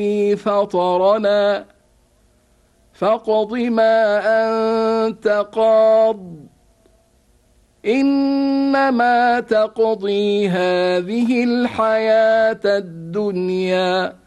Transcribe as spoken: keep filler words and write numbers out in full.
فطرنا فاقض ما أنت قاض إنما تقضي هذه الحياة الدنيا